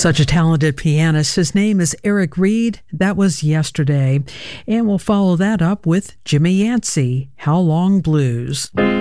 Such a talented pianist. His name is Eric Reed. That was Yesterday. And we'll follow that up with Jimmy Yancey, How Long Blues.